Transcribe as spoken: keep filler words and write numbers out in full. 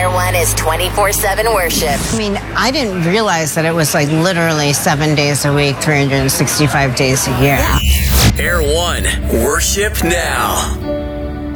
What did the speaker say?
Air One is twenty-four seven worship. I mean, I didn't realize that it was like literally seven days a week, three hundred sixty-five days a year. Air One, worship now.